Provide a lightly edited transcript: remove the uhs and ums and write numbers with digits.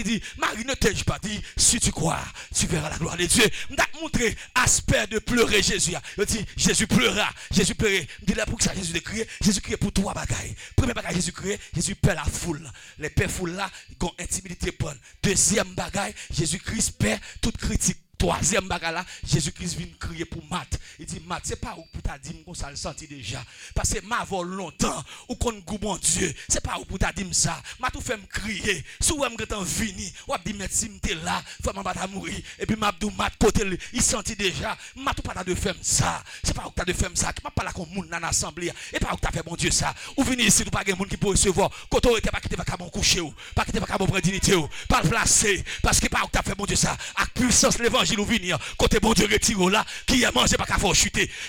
Il dit, Marie, ne t'ai-je pas dit, si tu crois, tu verras la gloire de Dieu. Je vais montrer aspect de pleurer Jésus. Il dit, Jésus pleura. Jésus pleurait. Je dis là pour que ça, Jésus de crier. Jésus criait pour trois bagailles. Premier bagaille, Jésus criait. Jésus perd la foule. Les pères foule là, ils ont intimidité bonne. Deuxième bagaille, Jésus-Christ perd toute critique. Troisième bagarre là, Jésus-Christ vient crier pour Matt. Il dit, Matt, c'est pas où pour t'a dit qu'on ça le senti déjà. Parce que m'a vol longtemps, ou qu'on goût mon Dieu. C'est pas où pour t'a dit ça. M'a tout fait me crier. Si ou m'gretan vini, ou dit mettre si m'te là, faut m'a pas mourir. Et puis m'a dit Matt côté il senti déjà. M'a tout pas de faire ça. C'est pas où t'as de faire ça. M'a pas là comme moun dans l'assemblée. Et pas où t'as fait mon Dieu ça. Ou vini ici, ou pas gen moun qui peut recevoir. Quand on était pas quitter pas mon coucher ou, pas quitter pas mon prendre dignité ou, pas le placer parce que pas où t'as fait mon Dieu ça. Avec puissance l'évangile ou venir côté bon Dieu retire là qui a mangé pas qu'à faire chuter